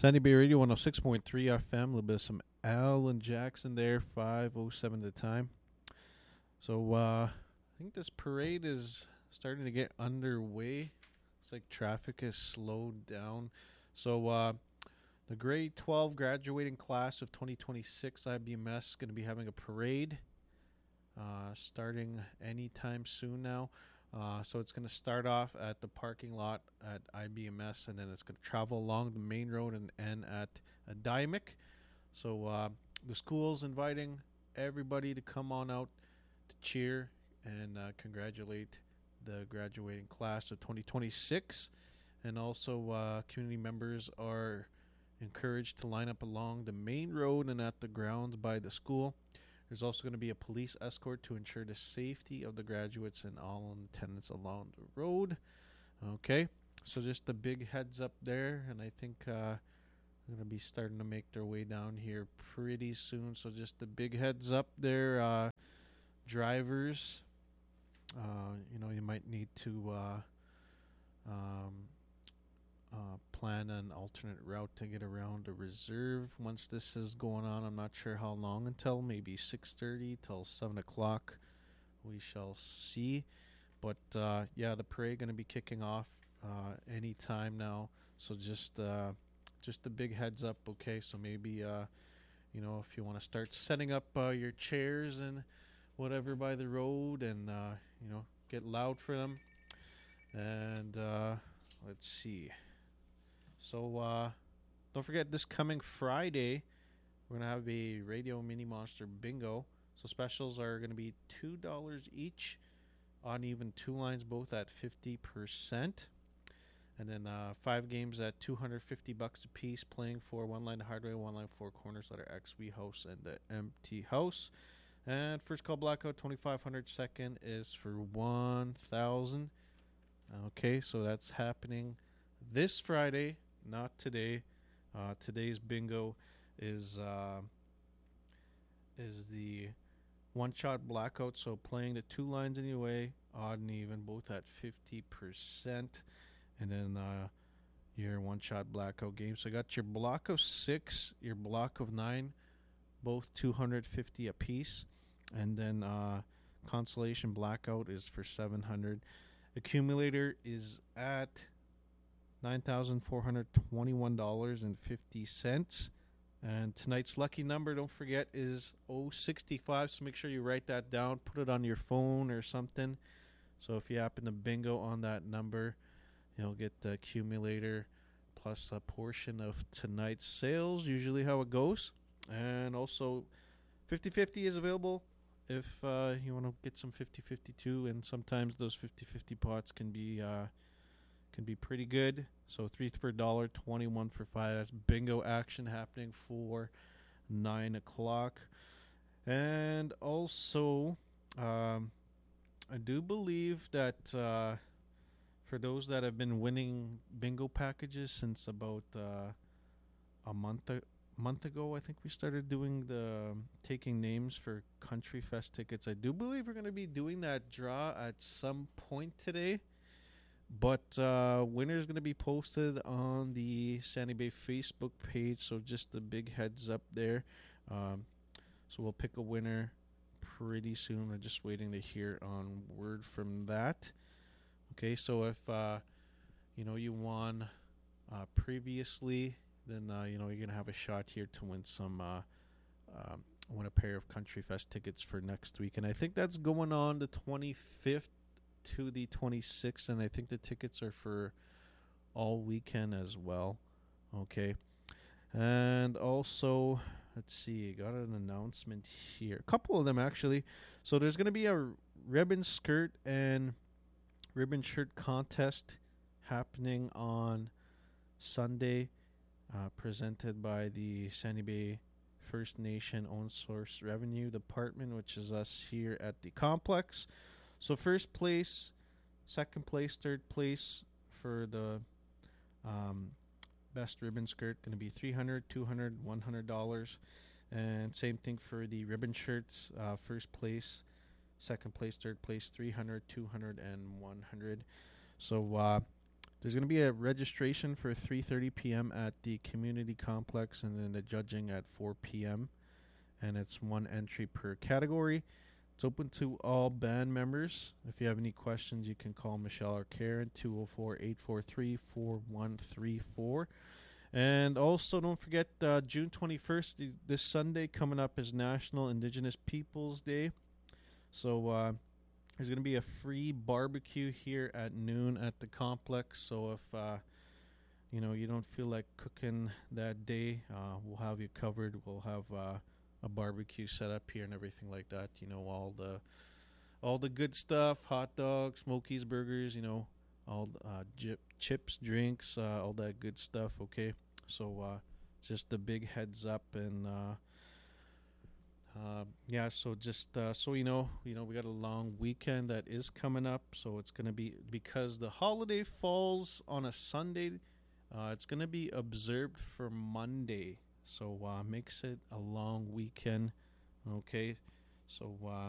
Sandy Bay Radio 106.3 FM. A little bit of some Alan Jackson there, 5:07 at the time. So I think this parade is starting to get underway. It's like traffic has slowed down. So the grade 12 graduating class of 2026 IBMS is going to be having a parade starting anytime soon now. So it's going to start off at the parking lot at IBMS, and then it's going to travel along the main road and end at Dymic. So the school's inviting everybody to come on out to cheer and congratulate the graduating class of 2026. And also community members are encouraged to line up along the main road and at the grounds by the school. There's also going to be a police escort to ensure the safety of the graduates and all in attendance along the road. Okay, so just a big heads up there, and I think they're going to be starting to make their way down here pretty soon. So just a big heads up there, drivers. You might need to plan an alternate route to get around the reserve once this is going on. I'm not sure how long until, maybe 6:30 till 7 o'clock. We shall see. But yeah, the parade going to be kicking off any time now. So just a big heads up, okay? So maybe if you want to start setting up your chairs and whatever by the road, and get loud for them. And let's see. So don't forget, this coming Friday, we're going to have a Radio Mini Monster Bingo. So specials are going to be $2 each on even two lines, both at 50%. And then 5 games at $250 a piece, playing for one line hardware, one line four corners, letter X, V house, and the empty house. And first call blackout, 2,500. Second is for 1,000. Okay, so that's happening this Friday, not today. Today's bingo is the one-shot blackout, so playing the two lines anyway, odd and even, both at 50%. And then your one-shot blackout game. So I got your block of 6, your block of 9, both $250 a piece. And then consolation blackout is for $700. Accumulator is at $9,421.50. And tonight's lucky number, don't forget, is 065. So make sure you write that down, put it on your phone or something. So if you happen to bingo on that number, you'll get the accumulator plus a portion of tonight's sales, usually how it goes. And also 50-50 is available if you want to get some 50-50 too. And sometimes those 50-50 pots can be pretty good. So 3 for $1, 21 for $5. That's bingo action happening for 9 o'clock. And also, I do believe that for those that have been winning bingo packages since about a month ago, I think we started doing the taking names for Country Fest tickets. I do believe we're going to be doing that draw at some point today. But winner is going to be posted on the Sandy Bay Facebook page, so just a big heads up there. So we'll pick a winner pretty soon. We're just waiting to hear on word from that. Okay, so if you won previously, then you're going to have a shot here to win win a pair of Country Fest tickets for next week. And I think that's going on the 25th to the 26th, and I think the tickets are for all weekend as well. Okay, and also let's see, got an announcement here, a couple of them actually. So there's going to be a ribbon skirt and ribbon shirt contest happening on Sunday, presented by the Sandy Bay First Nation Own Source Revenue Department, which is us here at the complex. So first place, second place, third place for the best ribbon skirt going to be $300, $200, $100. And same thing for the ribbon shirts. First place, second place, third place, $300, $200, and $100. So There's going to be a registration for 3:30 p.m. at the community complex, and then the judging at 4 p.m. And it's one entry per category. It's open to all band members. If you have any questions, you can call Michelle or Karen, 204-843-4134. And also, don't forget, June 21st, this Sunday coming up, is National Indigenous Peoples Day. So there's going to be a free barbecue here at noon at the complex. So if you don't feel like cooking that day, we'll have you covered. We'll have a barbecue set up here and everything like that. All the good stuff: hot dogs, Smokies, burgers. All chips, drinks, all that good stuff. Okay, so just a big heads up, and yeah. So just so we got a long weekend that is coming up. So it's gonna be, because the holiday falls on a Sunday. It's gonna be observed for Monday, so makes it a long weekend. Okay, so